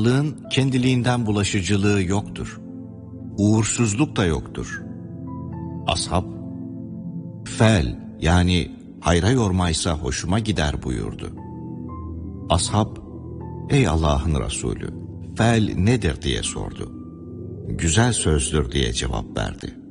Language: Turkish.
Hastalığın kendiliğinden bulaşıcılığı yoktur. Uğursuzluk da yoktur. Ashab, fel yani hayra yormaysa hoşuma gider buyurdu. Ashab, ey Allah'ın Resulü, fel nedir diye sordu. Güzel sözdür diye cevap verdi.